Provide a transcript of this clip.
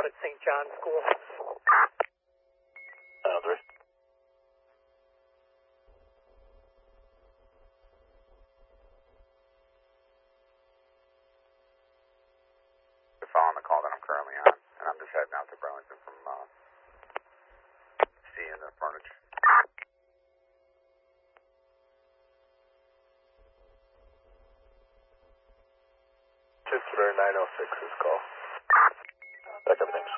at St. John's School. 903. You're following the call that I'm currently on, and I'm just heading out to Burlington from seeing the furniture. Just for 906's call. Back up, thanks.